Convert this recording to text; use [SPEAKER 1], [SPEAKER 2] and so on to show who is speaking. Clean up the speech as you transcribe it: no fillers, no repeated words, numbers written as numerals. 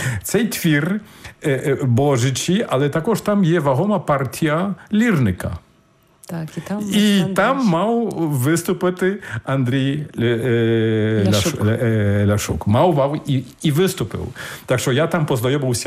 [SPEAKER 1] Цей твір божичий, але також там є вагома партія лірника.
[SPEAKER 2] Так,
[SPEAKER 1] і там мав виступити Андрій Ляшук. Мав і виступив. Так що я там познайомився